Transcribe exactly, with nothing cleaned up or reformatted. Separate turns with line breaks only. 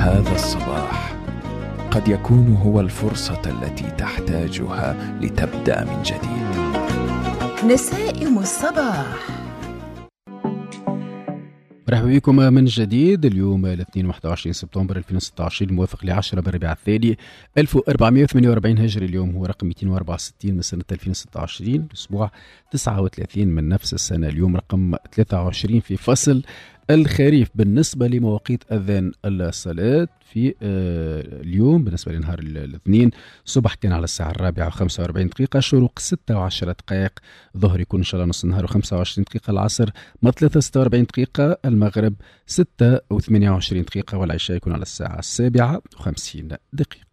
هذا الصباح قد يكون هو الفرصة التي تحتاجها لتبدأ من جديد.
نسائم الصباح،
مرحبا بكم من جديد. اليوم الاثنين واحد وعشرين سبتمبر ألفين وستة وعشرين الموافق ل عشرة بالربيع الثاني ألف وأربعمائة وثمانية وأربعين هجري. اليوم هو رقم مئتين وأربعة وستين من سنة ألفين وستة وعشرين، الأسبوع تسعة وثلاثين من نفس السنة. اليوم رقم ثلاثة وعشرين في فصل الخريف. بالنسبة لمواقيت أذان الصلاة في آه اليوم بالنسبة لنهار الاثنين، الصبح كان على الساعة الرابعة وخمسة وأربعين دقيقة، شروق ستة وعشرة دقائق، ظهر يكون إن شاء الله نص النهار وخمسة وعشرين دقيقة، العصر مثلثة ستة وأربعين دقيقة، المغرب ستة وثمانية وعشرين دقيقة، والعشاء يكون على الساعة السابعة وخمسين دقيقة.